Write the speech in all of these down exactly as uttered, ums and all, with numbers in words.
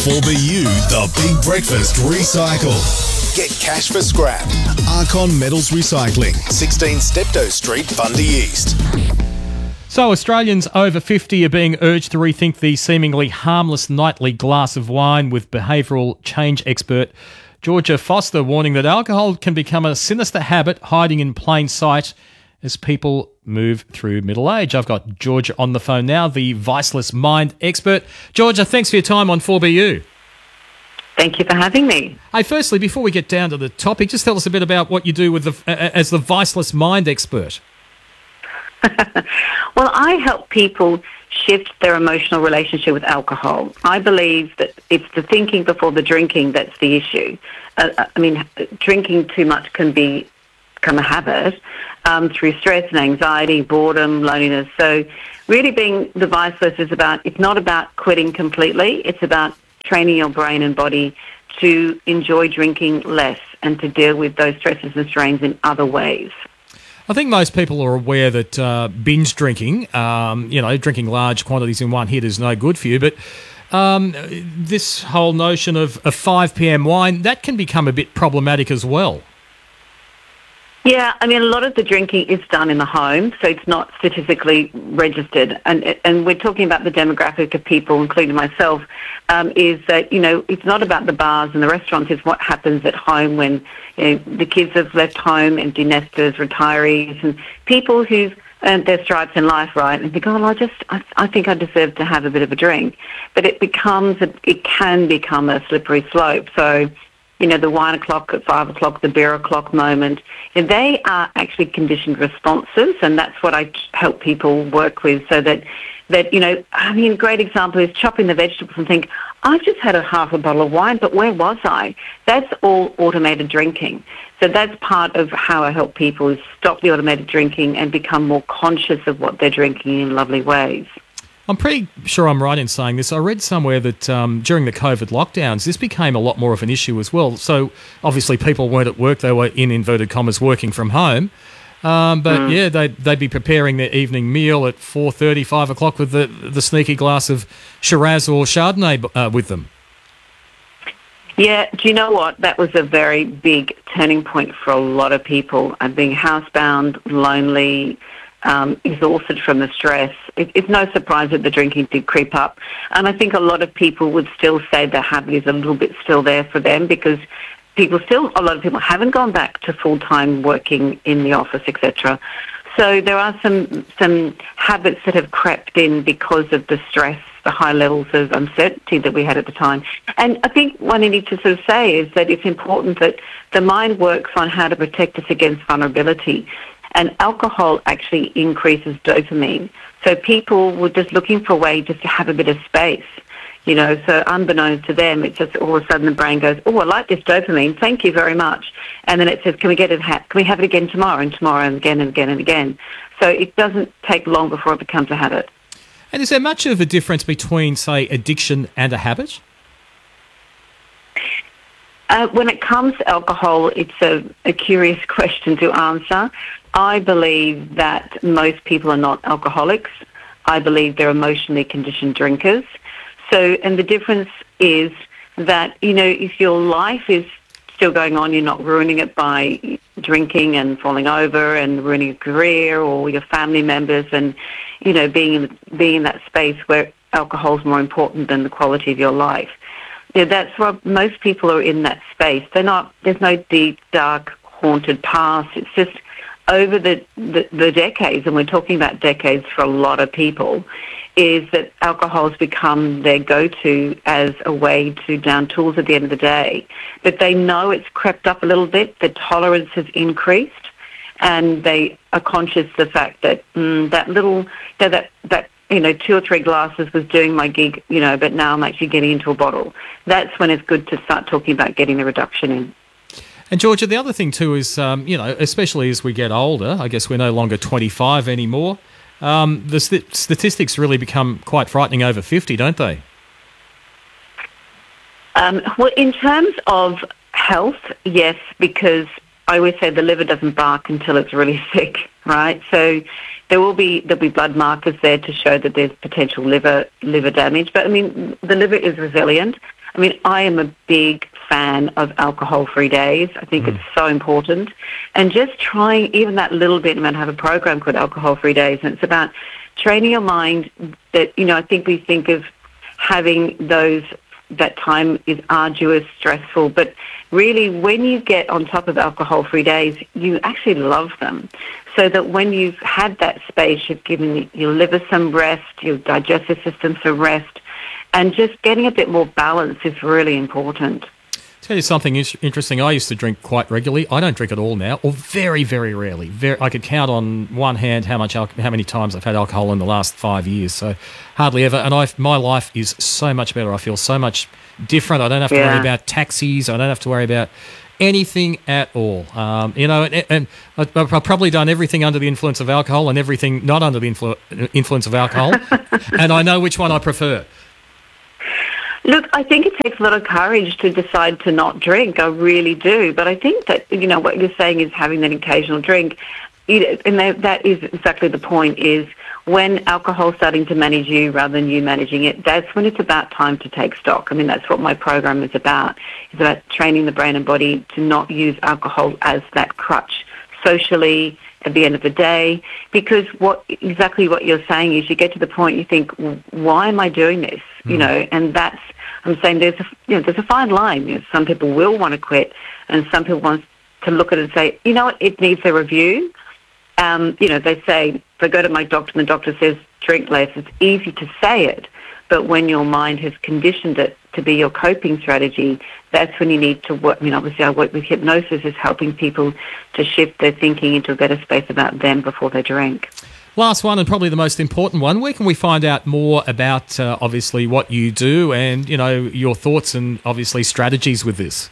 four B U, the Big Breakfast Recycle. Get cash for scrap. Archon Metals Recycling, sixteen Steptoe Street, Bundy East. So Australians over fifty are being urged to rethink the seemingly harmless nightly glass of wine, with behavioural change expert Georgia Foster warning that alcohol can become a sinister habit hiding in plain sight as people move through middle age. I've got Georgia on the phone now, the Viceless Mind expert. Georgia, thanks for your time on four B U. Thank you for having me. Hey, firstly, before we get down to the topic, just tell us a bit about what you do with the uh, as the Viceless Mind expert. Well, I help people shift their emotional relationship with alcohol. I believe that it's the thinking before the drinking that's the issue. Uh, I mean, drinking too much can be become a habit um, through stress and anxiety, boredom, loneliness. So really being the Viceless is about, it's not about quitting completely. It's about training your brain and body to enjoy drinking less and to deal with those stresses and strains in other ways. I think most people are aware that uh, binge drinking, um, you know, drinking large quantities in one hit is no good for you. But um, this whole notion of a five p.m. wine, that can become a bit problematic as well. Yeah, I mean, a lot of the drinking is done in the home, so it's not statistically registered. And and we're talking about the demographic of people, including myself, um, is that, you know, it's not about the bars and the restaurants, it's what happens at home when, you know, the kids have left home, empty nesters, retirees, and people who've earned their stripes in life, right, and think, oh, well, I just, I, I think I deserve to have a bit of a drink. But it becomes, a, it can become a slippery slope. So, you know, the wine o'clock at five o'clock, the beer o'clock moment, and they are actually conditioned responses, and that's what I help people work with, so that, that you know, I mean, a great example is chopping the vegetables and think, I've just had a half a bottle of wine, but where was I? That's all automated drinking. So that's part of how I help people, is stop the automated drinking and become more conscious of what they're drinking in lovely ways. I'm pretty sure I'm right in saying this. I read somewhere that um, during the COVID lockdowns, this became a lot more of an issue as well. So obviously people weren't at work, they were, in inverted commas, working from home. Um, but mm. yeah, they'd, they'd be preparing their evening meal at four thirty, five o'clock with the, the sneaky glass of Shiraz or Chardonnay uh, with them. Yeah, do you know what? That was a very big turning point for a lot of people. And being housebound, lonely, Um, exhausted from the stress. It, it's no surprise that the drinking did creep up. And I think a lot of people would still say the habit is a little bit still there for them, because people still, a lot of people haven't gone back to full-time working in the office, et cetera. So there are some, some habits that have crept in because of the stress, the high levels of uncertainty that we had at the time. And I think what I need to sort of say is that it's important that the mind works on how to protect us against vulnerability. And alcohol actually increases dopamine. So people were just looking for a way just to have a bit of space, you know. So unbeknownst to them, it's just all of a sudden the brain goes, oh, I like this dopamine, thank you very much. And then it says, can we get it? Ha- can we have it again tomorrow and tomorrow and again and again and again? So it doesn't take long before it becomes a habit. And is there much of a difference between, say, addiction and a habit? Uh, when it comes to alcohol, it's a, a curious question to answer. I believe that most people are not alcoholics. I believe they're emotionally conditioned drinkers. So, and the difference is that, you know, if your life is still going on, you're not ruining it by drinking and falling over and ruining your career or your family members, and, you know, being in, being in that space where alcohol is more important than the quality of your life. Yeah, that's why most people are in that space. They're not, there's no deep, dark, haunted past. It's just over the, the, the decades, and we're talking about decades for a lot of people, is that alcohol has become their go-to as a way to down tools at the end of the day. But they know it's crept up a little bit, the tolerance has increased, and they are conscious of the fact that mm, that little, that, that, that you know, two or three glasses was doing my gig, you know, but now I'm actually getting into a bottle. That's when it's good to start talking about getting the reduction in. And Georgia, the other thing too is, um, you know, especially as we get older, I guess we're no longer twenty-five anymore, um, the st- statistics really become quite frightening over fifty, don't they? Um, well, in terms of health, yes, because I always say the liver doesn't bark until it's really sick, right? So there will be there'll be blood markers there to show that there's potential liver liver damage. But I mean, the liver is resilient. I mean, I am a big fan of alcohol-free days. I think mm. it's so important. And just trying even that little bit, I'm going to have a program called Alcohol-Free Days, and it's about training your mind that, you know, I think we think of having those, that time is arduous, stressful, but really when you get on top of alcohol-free days, you actually love them. So that when you've had that space, you've given your liver some rest, your digestive system some rest, and just getting a bit more balance is really important. Tell you something interesting. I used to drink quite regularly. I don't drink at all now, or very, very rarely. Very, I could count on one hand how much, al- how many times I've had alcohol in the last five years. So hardly ever. And I, my life is so much better. I feel so much different. I don't have to yeah. worry about taxis. I don't have to worry about anything at all. Um, you know, and, and I've probably done everything under the influence of alcohol and everything not under the influ- influence of alcohol, and I know which one I prefer. Look, I think it takes a lot of courage to decide to not drink. I really do. But I think that, you know, what you're saying is having that occasional drink. And that is exactly the point, is when alcohol's starting to manage you rather than you managing it, that's when it's about time to take stock. I mean, that's what my program is about. It's about training the brain and body to not use alcohol as that crutch socially at the end of the day, because what exactly what you're saying is you get to the point you think, why am I doing this? Mm. You know, and that's, I'm saying there's a, you know, there's a fine line. You know, some people will want to quit, and some people want to look at it and say, you know what, it needs a review. Um, you know, they say, if I go to my doctor and the doctor says drink less, it's easy to say it, but when your mind has conditioned it to be your coping strategy, that's when you need to work. I mean, obviously I work with hypnosis, is helping people to shift their thinking into a better space about them before they drink. Last one, and probably the most important one. Where can we find out more about, uh, obviously, what you do and, you know, your thoughts and, obviously, strategies with this?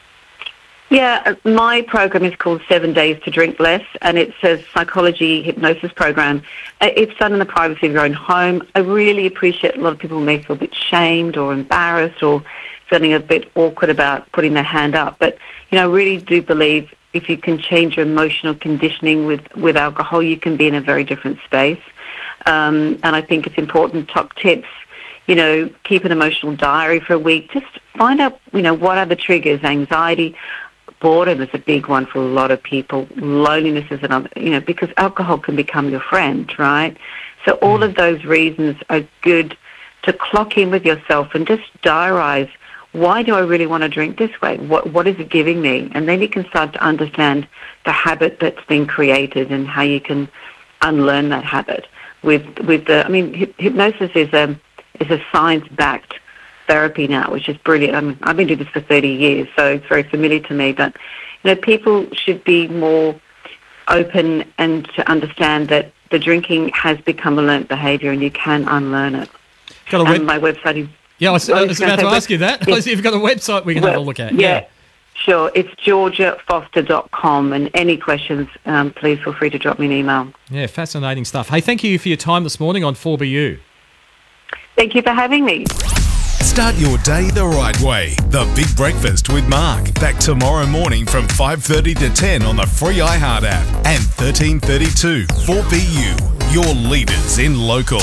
Yeah, my program is called Seven Days to Drink Less, and it's a psychology hypnosis program. It's done in the privacy of your own home. I really appreciate a lot of people may feel a bit shamed or embarrassed or feeling a bit awkward about putting their hand up. But, you know, I really do believe if you can change your emotional conditioning with, with alcohol, you can be in a very different space. Um, and I think it's important, top tips, you know, keep an emotional diary for a week. Just find out, you know, what are the triggers. Anxiety, boredom is a big one for a lot of people. Loneliness is another, you know, because alcohol can become your friend, right? So all of those reasons are good to clock in with yourself and just diarise, why do I really want to drink this way? What What is it giving me? And then you can start to understand the habit that's been created and how you can unlearn that habit. With with the, I mean, hypnosis is a is a science-backed therapy now, which is brilliant. I mean, I've been doing this for thirty years, so it's very familiar to me. But, you know, people should be more open and to understand that the drinking has become a learnt behaviour and you can unlearn it. Got a web- and my website is... Yeah, I was, I was about to ask you that. Yes. You've got a website we can well, have a look at. Yeah, yeah. Sure. It's georgia foster dot com, and any questions, um, please feel free to drop me an email. Yeah, fascinating stuff. Hey, thank you for your time this morning on four B U. Thank you for having me. Start your day the right way. The Big Breakfast with Mark. Back tomorrow morning from five thirty to ten on the free iHeart app and thirteen thirty-two four B U, your leaders in local.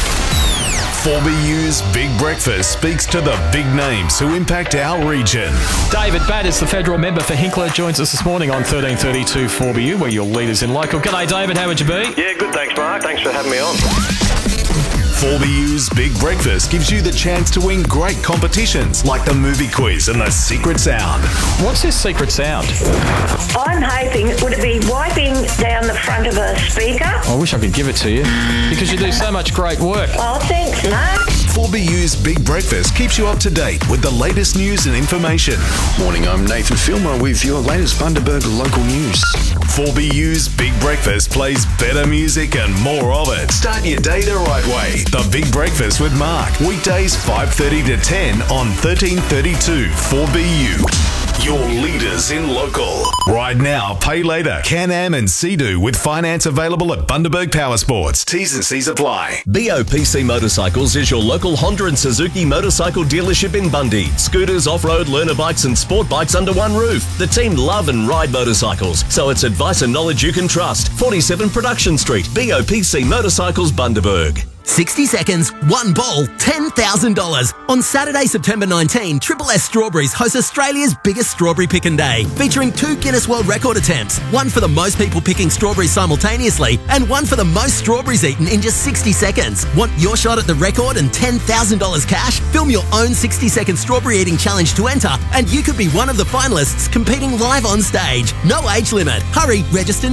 four B U's Big Breakfast speaks to the big names who impact our region. David Batt is the federal member for Hinkler, joins us this morning on thirteen thirty-two four B U, where your leaders in local. G'day, David. How would you be? Yeah, good. Thanks, Mark. Thanks for having me on. four B U's Big Breakfast gives you the chance to win great competitions like the movie quiz and the secret sound. What's this secret sound? I'm hoping, would it be wiping down the front of a speaker? I wish I could give it to you because you do so much great work. Oh, thanks, Mark. four B U's Big Breakfast keeps you up to date with the latest news and information. Morning, I'm Nathan Filmer with your latest Bundaberg local news. four B U's Big Breakfast plays better music and more of it. Start your day the right way. The Big Breakfast with Mark. Weekdays five thirty to ten on thirteen thirty-two four B U. Your leaders in local. Right now, pay later. Can-Am and Sea-Doo with finance available at Bundaberg Power Sports. T's and C's apply. B O P C Motorcycles is your local Honda and Suzuki motorcycle dealership in Bundy. Scooters, off-road, learner bikes and sport bikes under one roof. The team love and ride motorcycles, so it's advice and knowledge you can trust. forty-seven Production Street, B O P C Motorcycles, Bundaberg. sixty seconds, one ball, ten thousand dollars. On Saturday, September nineteenth, Triple S Strawberries hosts Australia's biggest strawberry picking day, featuring two Guinness World Record attempts, one for the most people picking strawberries simultaneously, and one for the most strawberries eaten in just sixty seconds. Want your shot at the record and ten thousand dollars cash? Film your own sixty second strawberry eating challenge to enter, and you could be one of the finalists competing live on stage. No age limit. Hurry, register